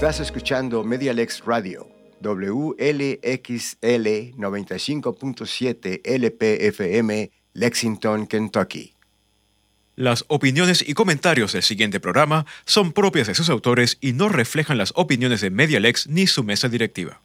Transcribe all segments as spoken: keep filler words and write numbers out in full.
Estás escuchando Medialex Radio, W L X L noventa y cinco punto siete L P F M, Lexington, Kentucky. Las opiniones y comentarios del siguiente programa son propias de sus autores y no reflejan las opiniones de Medialex ni su mesa directiva.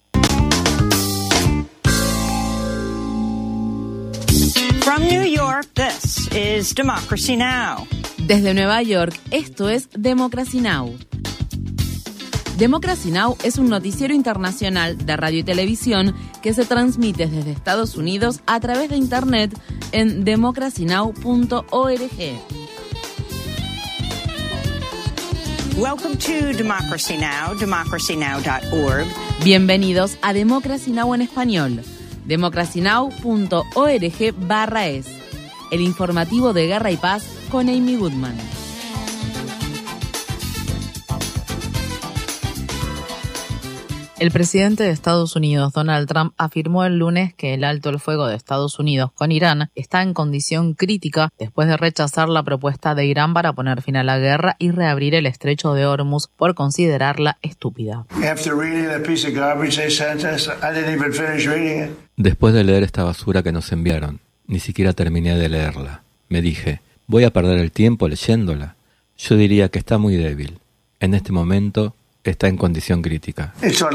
From New York, this is Democracy Now! Desde Nueva York, esto es Democracy Now! Democracy Now! Es un noticiero internacional de radio y televisión que se transmite desde Estados Unidos a través de Internet en democracy now punto org. Welcome to Democracy Now!, democracy now dot org. Bienvenidos a Democracy Now! En español. democracy now punto org barra es. El informativo de Guerra y Paz con Amy Goodman. El presidente de Estados Unidos, Donald Trump, afirmó el lunes que el alto el fuego de Estados Unidos con Irán está en condición crítica después de rechazar la propuesta de Irán para poner fin a la guerra y reabrir el estrecho de Hormuz por considerarla estúpida. Después de leer esta basura que nos enviaron, ni siquiera terminé de leerla. Me dije, ¿voy a perder el tiempo leyéndola? Yo diría que está muy débil. En este momento está en condición crítica.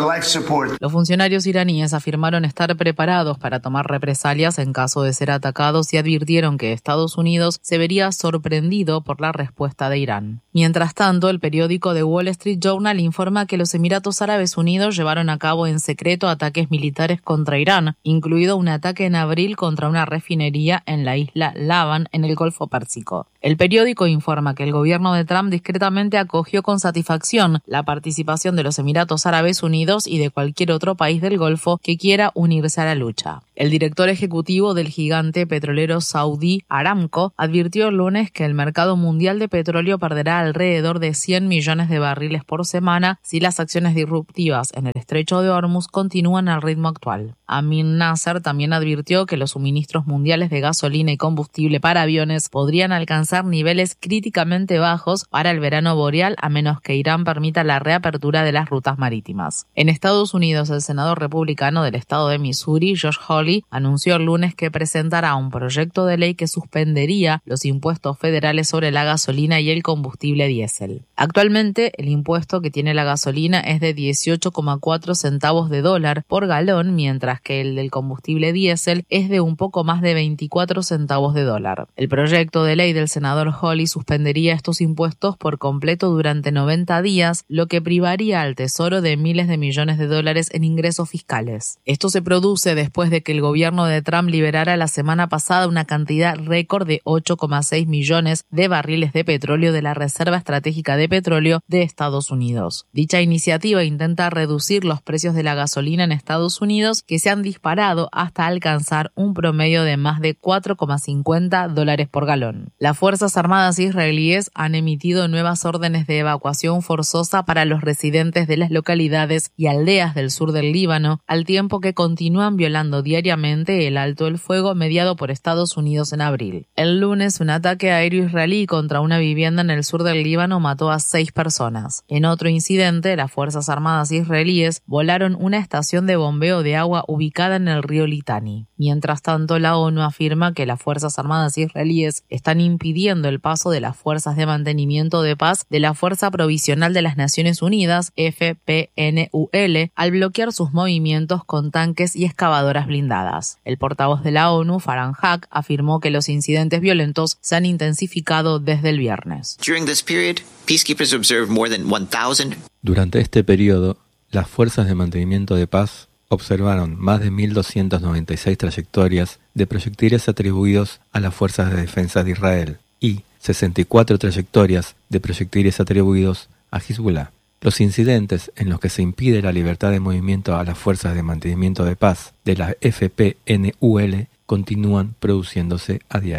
Los funcionarios iraníes afirmaron estar preparados para tomar represalias en caso de ser atacados y advirtieron que Estados Unidos se vería sorprendido por la respuesta de Irán. Mientras tanto, el periódico The Wall Street Journal informa que los Emiratos Árabes Unidos llevaron a cabo en secreto ataques militares contra Irán, incluido un ataque en abril contra una refinería en la isla Laban, en el Golfo Pérsico. El periódico informa que el gobierno de Trump discretamente acogió con satisfacción la participación de los Emiratos Árabes Unidos y de cualquier otro país del Golfo que quiera unirse a la lucha. El director ejecutivo del gigante petrolero saudí Aramco advirtió el lunes que el mercado mundial de petróleo perderá alrededor de cien millones de barriles por semana si las acciones disruptivas en el estrecho de Hormuz continúan al ritmo actual. Amin Nasser también advirtió que los suministros mundiales de gasolina y combustible para aviones podrían alcanzar niveles críticamente bajos para el verano boreal a menos que Irán permita la reapertura de las rutas marítimas. En Estados Unidos, el senador republicano del estado de Missouri, Josh Hawley, anunció el lunes que presentará un proyecto de ley que suspendería los impuestos federales sobre la gasolina y el combustible diésel. Actualmente, el impuesto que tiene la gasolina es de dieciocho coma cuatro centavos de dólar por galón, mientras que el del combustible diésel es de un poco más de veinticuatro centavos de dólar. El proyecto de ley del senador Hawley suspendería estos impuestos por completo durante noventa días, lo que privaría al Tesoro de miles de millones de dólares en ingresos fiscales. Esto se produce después de que el gobierno de Trump liberara la semana pasada una cantidad récord de ocho coma seis millones de barriles de petróleo de la Reserva Estratégica de Petróleo de Estados Unidos. Dicha iniciativa intenta reducir los precios de la gasolina en Estados Unidos, que se han disparado hasta alcanzar un promedio de más de cuatro coma cincuenta dólares por galón. Las Fuerzas Armadas israelíes han emitido nuevas órdenes de evacuación forzosa para los residentes de las localidades y aldeas del sur del Líbano, al tiempo que continúan violando diariamente el alto el fuego mediado por Estados Unidos en abril. El lunes, un ataque aéreo israelí contra una vivienda en el sur del Líbano mató a seis personas. En otro incidente, las Fuerzas Armadas israelíes volaron una estación de bombeo de agua ubicada en el río Litani. Mientras tanto, la ONU afirma que las Fuerzas Armadas israelíes están impidiendo el paso de las Fuerzas de Mantenimiento de Paz de la Fuerza Provisional de las Naciones Unidas, F P N U L, al bloquear sus movimientos con tanques y excavadoras blindadas. El portavoz de la ONU, Farhan Haq, afirmó que los incidentes violentos se han intensificado desde el viernes. Durante este periodo, las Fuerzas de Mantenimiento de Paz observaron más de mil doscientas noventa y seis trayectorias de proyectiles atribuidos a las Fuerzas de Defensa de Israel y sesenta y cuatro trayectorias de proyectiles atribuidos a Hezbollah. Los incidentes en los que se impide la libertad de movimiento a las Fuerzas de Mantenimiento de Paz de la F P N U L continúan produciéndose a diario.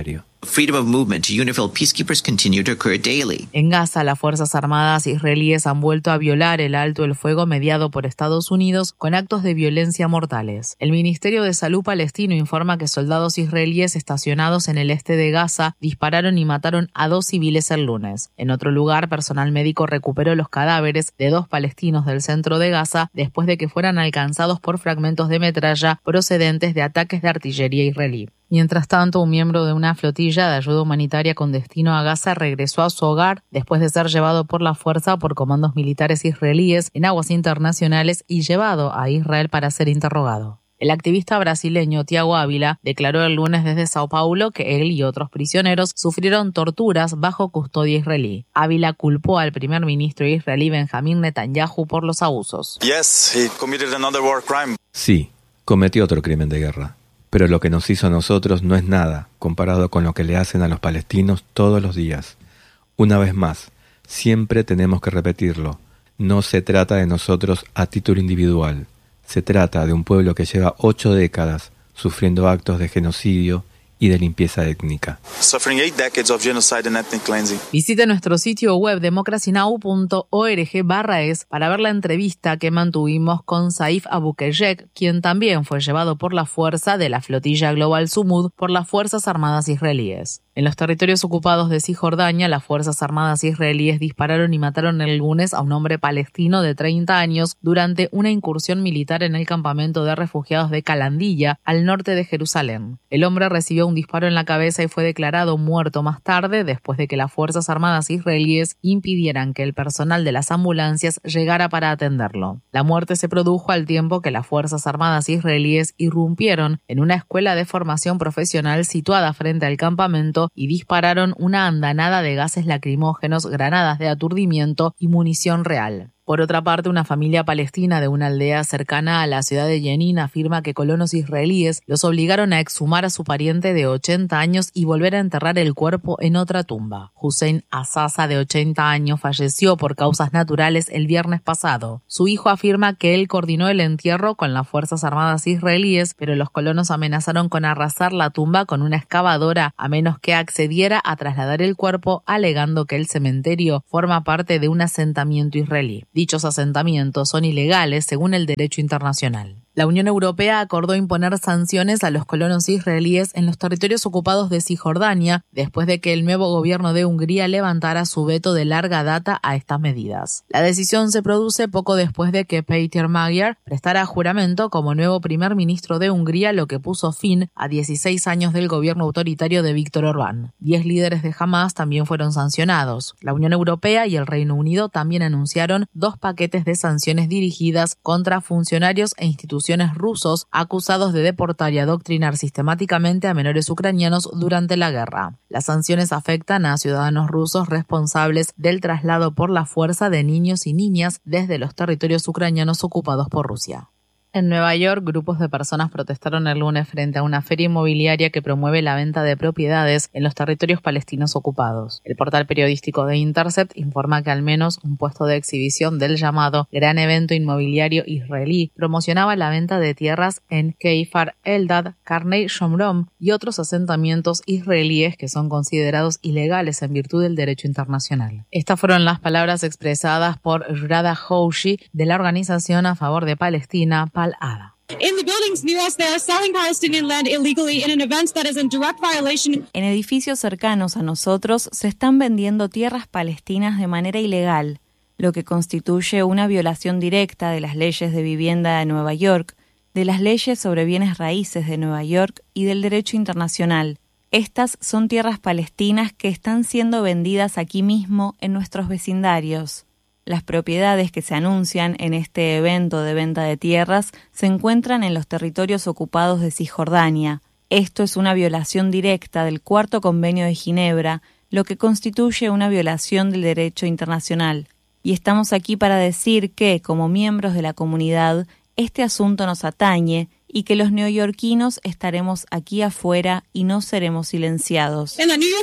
Freedom of movement to UNIFIL peacekeepers continue to occur daily. En Gaza, las Fuerzas Armadas israelíes han vuelto a violar el alto el fuego mediado por Estados Unidos con actos de violencia mortales. El Ministerio de Salud palestino informa que soldados israelíes estacionados en el este de Gaza dispararon y mataron a dos civiles el lunes. En otro lugar, personal médico recuperó los cadáveres de dos palestinos del centro de Gaza después de que fueran alcanzados por fragmentos de metralla procedentes de ataques de artillería israelí. Mientras tanto, un miembro de una flotilla de ayuda humanitaria con destino a Gaza regresó a su hogar después de ser llevado por la fuerza por comandos militares israelíes en aguas internacionales y llevado a Israel para ser interrogado. El activista brasileño Tiago Ávila declaró el lunes desde Sao Paulo que él y otros prisioneros sufrieron torturas bajo custodia israelí. Ávila culpó al primer ministro israelí Benjamín Netanyahu por los abusos. Yes, he committed another war crime. Sí, cometió otro crimen de guerra. Pero lo que nos hizo a nosotros no es nada comparado con lo que le hacen a los palestinos todos los días. Una vez más, siempre tenemos que repetirlo. No se trata de nosotros a título individual. Se trata de un pueblo que lleva ocho décadas sufriendo actos de genocidio y de limpieza étnica. Suffering eight decades of genocide and ethnic cleansing. Visite nuestro sitio web democracynow punto org barra es para ver la entrevista que mantuvimos con Saif Abukeyek, quien también fue llevado por la fuerza de la flotilla Global Sumud por las Fuerzas Armadas israelíes. En los territorios ocupados de Cisjordania, las Fuerzas Armadas israelíes dispararon y mataron el lunes a un hombre palestino de treinta años durante una incursión militar en el campamento de refugiados de Calandilla, al norte de Jerusalén. El hombre recibió un disparo en la cabeza y fue declarado muerto más tarde después de que las Fuerzas Armadas israelíes impidieran que el personal de las ambulancias llegara para atenderlo. La muerte se produjo al tiempo que las Fuerzas Armadas israelíes irrumpieron en una escuela de formación profesional situada frente al campamento y dispararon una andanada de gases lacrimógenos, granadas de aturdimiento y munición real. Por otra parte, una familia palestina de una aldea cercana a la ciudad de Jenin afirma que colonos israelíes los obligaron a exhumar a su pariente de ochenta años y volver a enterrar el cuerpo en otra tumba. Hussein Azasa, de ochenta años, falleció por causas naturales el viernes pasado. Su hijo afirma que él coordinó el entierro con las Fuerzas Armadas israelíes, pero los colonos amenazaron con arrasar la tumba con una excavadora a menos que accediera a trasladar el cuerpo, alegando que el cementerio forma parte de un asentamiento israelí. Dichos asentamientos son ilegales según el derecho internacional. La Unión Europea acordó imponer sanciones a los colonos israelíes en los territorios ocupados de Cisjordania después de que el nuevo gobierno de Hungría levantara su veto de larga data a estas medidas. La decisión se produce poco después de que Péter Magyar prestara juramento como nuevo primer ministro de Hungría, lo que puso fin a dieciséis años del gobierno autoritario de Víctor Orbán. Diez líderes de Hamás también fueron sancionados. La Unión Europea y el Reino Unido también anunciaron dos paquetes de sanciones dirigidas contra funcionarios e instituciones rusos acusados de deportar y adoctrinar sistemáticamente a menores ucranianos durante la guerra. Las sanciones afectan a ciudadanos rusos responsables del traslado por la fuerza de niños y niñas desde los territorios ucranianos ocupados por Rusia. En Nueva York, grupos de personas protestaron el lunes frente a una feria inmobiliaria que promueve la venta de propiedades en los territorios palestinos ocupados. El portal periodístico The Intercept informa que al menos un puesto de exhibición del llamado Gran Evento Inmobiliario Israelí promocionaba la venta de tierras en Kfar Eldad, Karnei Shomrom y otros asentamientos israelíes que son considerados ilegales en virtud del derecho internacional. Estas fueron las palabras expresadas por Rada Houshi de la organización a favor de Palestina, Al-Ada. In the buildings near us, they are selling Palestinian land illegally in an event that is in direct violation. En edificios cercanos a nosotros se están vendiendo tierras palestinas de manera ilegal, lo que constituye una violación directa de las leyes de vivienda de Nueva York, de las leyes sobre bienes raíces de Nueva York y del derecho internacional. Estas son tierras palestinas que están siendo vendidas aquí mismo en nuestros vecindarios. Las propiedades que se anuncian en este evento de venta de tierras se encuentran en los territorios ocupados de Cisjordania. Esto es una violación directa del Cuarto Convenio de Ginebra, lo que constituye una violación del derecho internacional. Y estamos aquí para decir que, como miembros de la comunidad, este asunto nos atañe y que los neoyorquinos estaremos aquí afuera y no seremos silenciados.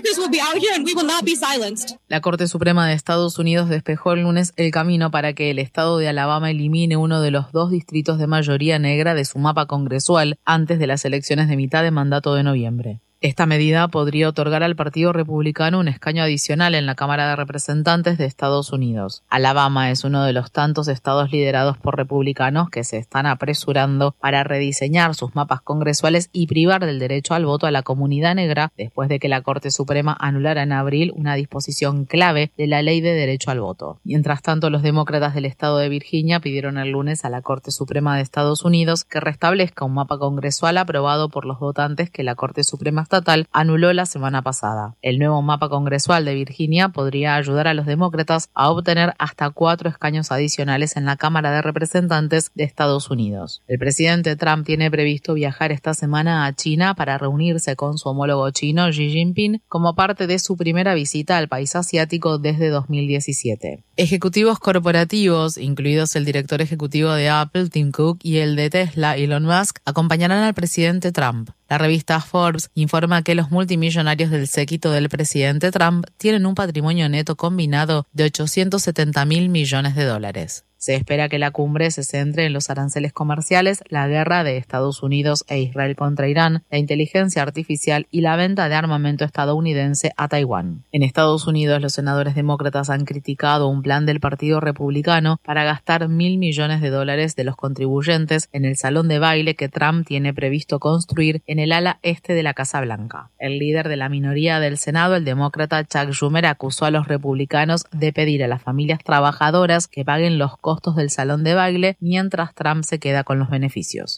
La Corte Suprema de Estados Unidos despejó el lunes el camino para que el estado de Alabama elimine uno de los dos distritos de mayoría negra de su mapa congresual antes de las elecciones de mitad de mandato de noviembre. Esta medida podría otorgar al Partido Republicano un escaño adicional en la Cámara de Representantes de Estados Unidos. Alabama es uno de los tantos estados liderados por republicanos que se están apresurando para rediseñar sus mapas congresuales y privar del derecho al voto a la comunidad negra después de que la Corte Suprema anulara en abril una disposición clave de la Ley de Derecho al Voto. Mientras tanto, los demócratas del estado de Virginia pidieron el lunes a la Corte Suprema de Estados Unidos que restablezca un mapa congresual aprobado por los votantes que la Corte Suprema estatal anuló la semana pasada. El nuevo mapa congresual de Virginia podría ayudar a los demócratas a obtener hasta cuatro escaños adicionales en la Cámara de Representantes de Estados Unidos. El presidente Trump tiene previsto viajar esta semana a China para reunirse con su homólogo chino Xi Jinping como parte de su primera visita al país asiático desde dos mil diecisiete. Ejecutivos corporativos, incluidos el director ejecutivo de Apple, Tim Cook, y el de Tesla, Elon Musk, acompañarán al presidente Trump. La revista Forbes informa que los multimillonarios del séquito del presidente Trump tienen un patrimonio neto combinado de ochocientos setenta mil millones de dólares. Se espera que la cumbre se centre en los aranceles comerciales, la guerra de Estados Unidos e Israel contra Irán, la inteligencia artificial y la venta de armamento estadounidense a Taiwán. En Estados Unidos, los senadores demócratas han criticado un plan del Partido Republicano para gastar mil millones de dólares de los contribuyentes en el salón de baile que Trump tiene previsto construir en el ala este de la Casa Blanca. El líder de la minoría del Senado, el demócrata Chuck Schumer, acusó a los republicanos de pedir a las familias trabajadoras que paguen los costos costos del salón de baile mientras Trump se queda con los beneficios.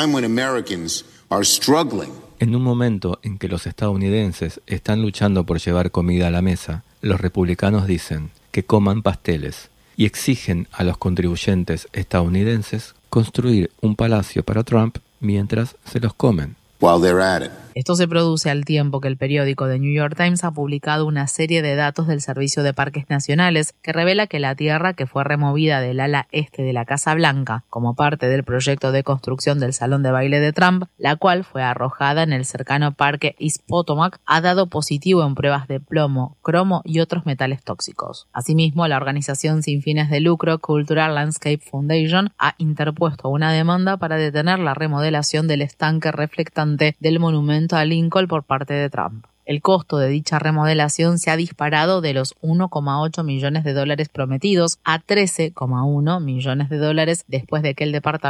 En un momento en que los estadounidenses están luchando por llevar comida a la mesa, los republicanos dicen que coman pasteles y exigen a los contribuyentes estadounidenses construir un palacio para Trump mientras se los comen. Esto se produce al tiempo que el periódico The New York Times ha publicado una serie de datos del Servicio de Parques Nacionales que revela que la tierra que fue removida del ala este de la Casa Blanca como parte del proyecto de construcción del salón de baile de Trump, la cual fue arrojada en el cercano parque East Potomac, ha dado positivo en pruebas de plomo, cromo y otros metales tóxicos. Asimismo, la organización sin fines de lucro Cultural Landscape Foundation ha interpuesto una demanda para detener la remodelación del estanque reflectante del monumento a Lincoln por parte de Trump. El costo de dicha remodelación se ha disparado de los uno coma ocho millones de dólares prometidos a trece coma uno millones de dólares después de que el departamento